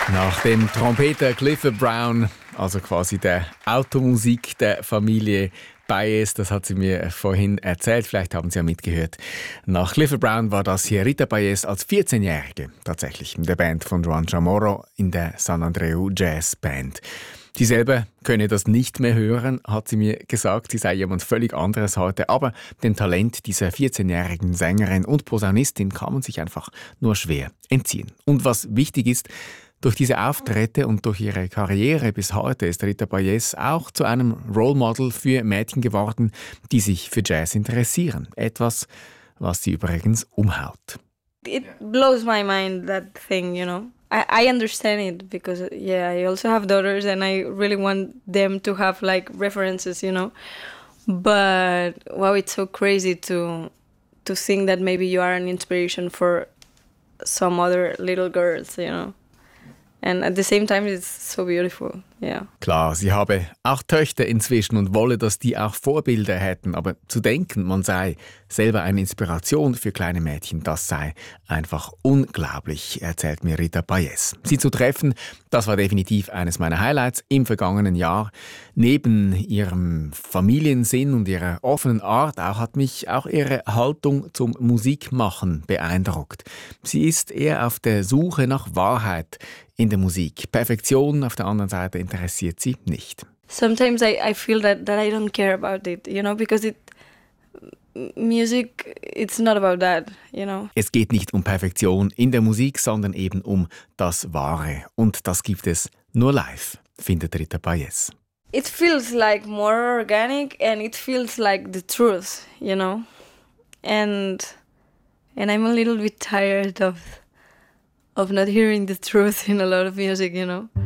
Nach dem Trompeter Clifford Brown, also quasi der Automusik der Familie Baez, das hat sie mir vorhin erzählt, vielleicht haben Sie ja mitgehört. Nach Clifford Brown war das hier Rita Baez als 14-Jährige tatsächlich in der Band von Juan Chamorro in der San Andreu Jazz Band. Sie selber könne das nicht mehr hören, hat sie mir gesagt. Sie sei jemand völlig anderes heute. Aber dem Talent dieser 14-jährigen Sängerin und Posaunistin kann man sich einfach nur schwer entziehen. Und was wichtig ist, durch diese Auftritte und durch ihre Karriere bis heute ist Rita Baez auch zu einem Role Model für Mädchen geworden, die sich für Jazz interessieren. Etwas, was sie übrigens umhaut. It blows my mind, that thing, you know. I understand it because, yeah, I also have daughters and I really want them to have, like, references, you know. But, wow, it's so crazy to think that maybe you are an inspiration for some other little girls, you know. And at the same time, it's so beautiful, yeah. Klar, sie habe auch Töchter inzwischen und wolle, dass die auch Vorbilder hätten. Aber zu denken, man sei selber eine Inspiration für kleine Mädchen, das sei einfach unglaublich, erzählt mir Rita Baez. Sie zu treffen, das war definitiv eines meiner Highlights im vergangenen Jahr. Neben ihrem Familiensinn und ihrer offenen Art hat mich auch ihre Haltung zum Musikmachen beeindruckt. Sie ist eher auf der Suche nach Wahrheit in der Musik. Perfektion auf der anderen Seite interessiert sie nicht. Sometimes I feel that I don't care about it, you know, because music, it's not about that, you know. Es geht nicht um Perfektion in der Musik, sondern eben um das Wahre. Und das gibt es nur live, findet Rita Baez. It feels like more organic and it feels like the truth, you know. And I'm a little bit tired of not hearing the truth in a lot of music, you know.